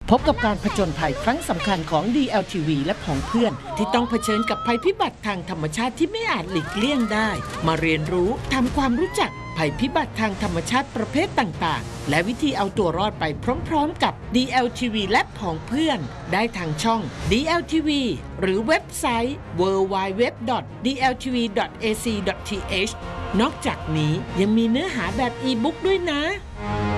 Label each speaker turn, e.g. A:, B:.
A: พบกับการผจญภัยครั้งสำคัญของ DLTV และของเพื่อนที่ต้องเผชิญกับภัยพิบัติทางธรรมชาติที่ไม่อาจหลีกเลี่ยงได้มาเรียนรู้ทำความรู้จักภัยพิบัติทางธรรมชาติประเภทต่างๆและวิธีเอาตัวรอดไปพร้อมๆกับ DLTV และของเพื่อนได้ทางช่อง DLTV หรือเว็บไซต์ www.dltv.ac.th นอกจากนี้ยังมีเนื้อหาแบบอีบุ๊กด้วยนะ